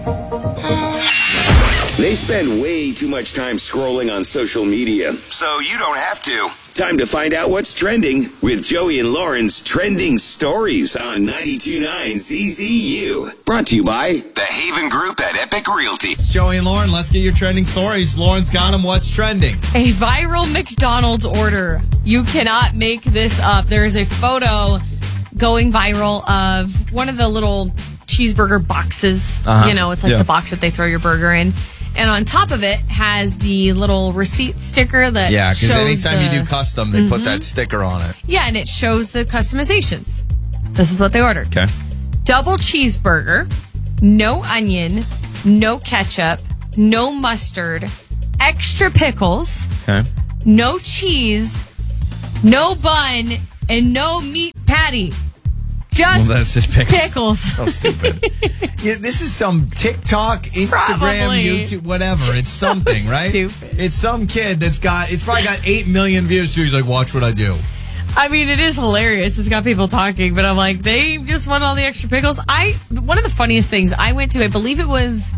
They spend way too much time scrolling on social media, so you don't have to. Time to find out what's trending with Joey and Lauren's Trending Stories on 92.9 ZZU. Brought to you by the Haven Group at Epic Realty. It's Joey and Lauren. Let's get your trending stories. Lauren's got them. What's trending? A viral McDonald's order. You cannot make this up. There is a photo going viral of one of the little cheeseburger boxes. You know, it's like the box that they throw your burger in. And on top of it has the little receipt sticker that because anytime you do custom, they put that sticker on it. Yeah, and it shows the customizations. This is what they ordered. Okay. Double cheeseburger, no onion, no ketchup, no mustard, extra pickles, no cheese, no bun, and no meat patty. That's just pickles. So stupid. This is some TikTok, Instagram, Probably. YouTube, whatever. It's something, right? Stupid. It's some kid it's probably got 8 million views too. He's like, watch what I do. I mean, it is hilarious. It's got people talking, but I'm like, they just want all the extra pickles. One of the funniest things I went to, I believe it was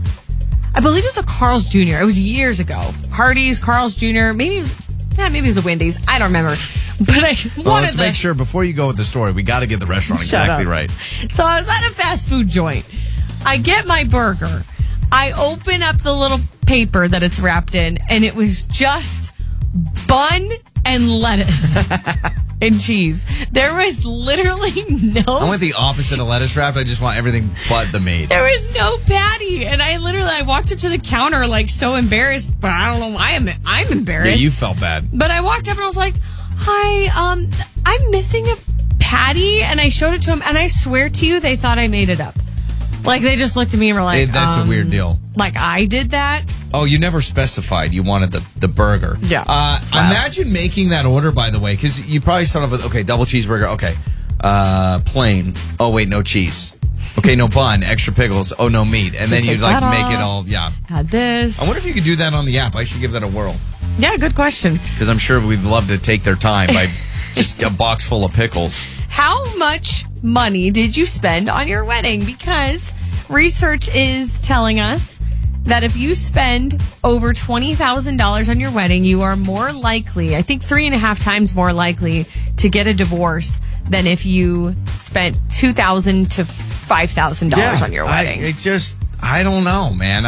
a Carl's Jr. It was years ago. Hardee's, Carl's Jr. Maybe it was a Wendy's. I don't remember. But let's make sure before you go with the story, we got to get the restaurant exactly right. So I was at a fast food joint. I get my burger. I open up the little paper that it's wrapped in, and it was just bun and lettuce and cheese. There was literally no... I went the opposite of lettuce wrap. I just want everything but the meat. There was no patty. And I walked up to the counter like so embarrassed, but I don't know why I'm embarrassed. Yeah, you felt bad. But I walked up and I was like, hi, I'm missing a patty. And I showed it to them, and I swear to you, they thought I made it up. Like, they just looked at me and were like, hey, that's a weird deal. Like, I did that? Oh, you never specified you wanted the burger. Yeah. Imagine making that order, by the way, because you probably start off with, okay, double cheeseburger, okay, plain, oh, wait, no cheese. Okay, no bun, extra pickles, oh, no meat. And then you'd, like, make it all, Had this. I wonder if you could do that on the app. I should give that a whirl. Yeah, good question. Because I'm sure we'd love to take their time by just a box full of pickles. How much money did you spend on your wedding? Because research is telling us that if you spend over $20,000 on your wedding, you are more likely, I think 3.5 times more likely, to get a divorce than if you spent $2,000 to $5,000 on your wedding. I don't know, man.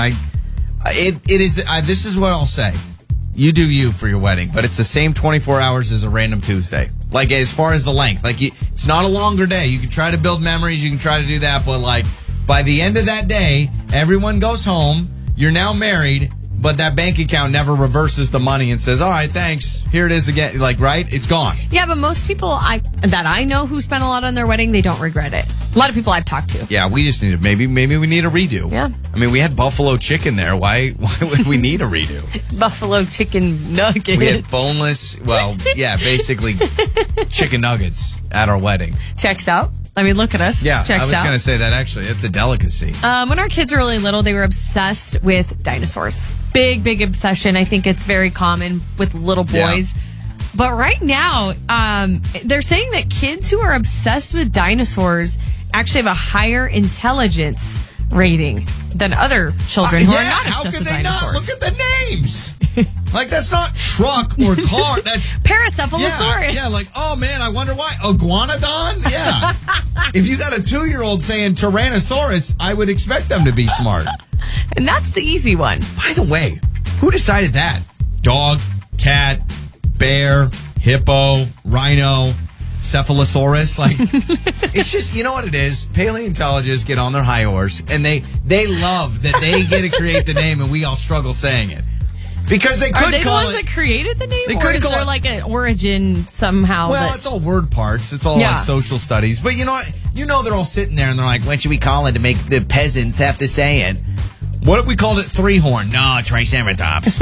This is what I'll say. You do you for your wedding, but it's the same 24 hours as a random Tuesday. Like, as far as the length, like, it's not a longer day. You can try to build memories, you can try to do that, but like, by the end of that day, everyone goes home. You're now married, but that bank account never reverses the money and says, all right, thanks. Here it is again. Like, right? It's gone. Yeah, but most people that I know who spent a lot on their wedding, they don't regret it. A lot of people I've talked to. Yeah, we just need maybe we need a redo. Yeah. I mean, we had buffalo chicken there. Why would we need a redo? Buffalo chicken nuggets. We had boneless, basically chicken nuggets at our wedding. Checks out. I mean, look at us. Yeah, Checks I was going to say that, actually. It's a delicacy. When our kids were really little, they were obsessed with dinosaurs. Big obsession. I think it's very common with little boys. Yeah. But right now, they're saying that kids who are obsessed with dinosaurs actually have a higher intelligence rating than other children who are not obsessed with dinosaurs. Not? Look at the names. Like, that's not truck or car. That's Paracephalosaurus. Yeah, like, oh, man, I wonder why. Iguanodon? Yeah. If you got a 2-year-old saying Tyrannosaurus, I would expect them to be smart. And that's the easy one. By the way, who decided that? Dog, cat, bear, hippo, rhino, cephalosaurus. Like, it's just, you know what it is? Paleontologists get on their high horse, and they love that they get to create the name, and we all struggle saying it. Because they could call it... Are they the ones that created the name? They or is there like an origin somehow? Well, it's all word parts. It's all like social studies. But you know what? You know they're all sitting there and they're like, what should we call it to make the peasants have to say it? What if we called it three-horn? No, Triceratops.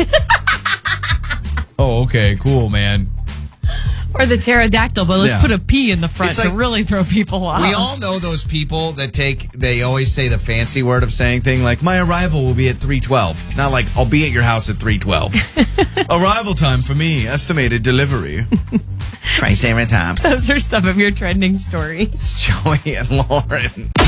Oh, okay. Cool, man. Or the pterodactyl, but let's put a P in the front to really throw people off. We all know those people that they always say the fancy word of saying thing like, my arrival will be at 3:12. Not like, I'll be at your house at 3:12. Arrival time for me, estimated delivery. Triceratops. Those are some of your trending stories. It's Joey and Lauren.